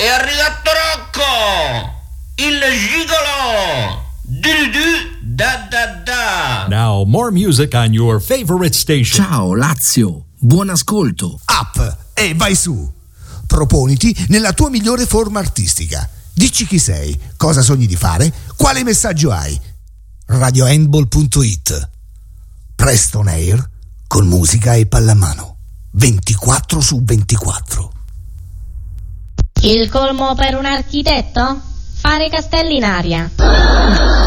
È arrivato Rocco, il gigolo. Da da da. Now more music on your favorite station. Ciao Lazio, buon ascolto. Up e vai su. Proponiti nella tua migliore forma artistica. Dici chi sei, cosa sogni di fare, quale messaggio hai. radiohandball.it. Presto on air con musica e pallamano 24/24. Il colmo per un architetto? Fare castelli in aria.